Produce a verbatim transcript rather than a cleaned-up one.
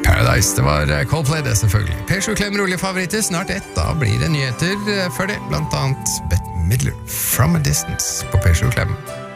Paradise, det var Coldplay det selvfølgelig. P sju Klem rolige favoritter, snart ett, da blir det nyheter før det, blant annet Bette Midler, From a Distance på P sju Klem.